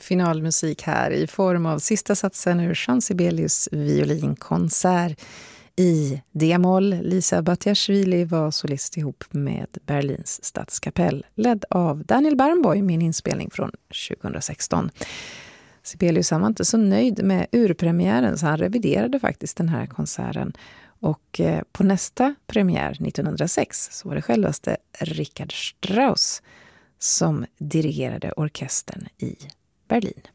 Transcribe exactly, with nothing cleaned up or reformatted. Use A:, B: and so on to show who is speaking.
A: finalmusik här i form av sista satsen ur Jean Sibelius violinkonsert i D-moll. Lisa Batiashvili var solist ihop med Berlins stadskapell, ledd av Daniel Barenboim med en inspelning från tjugohundrasexton. Sibelius var inte så nöjd med urpremiären så han reviderade faktiskt den här konserten. Och på nästa premiär nittonhundrasex så var det självaste Richard Strauss som dirigerade orkestern i Berlin.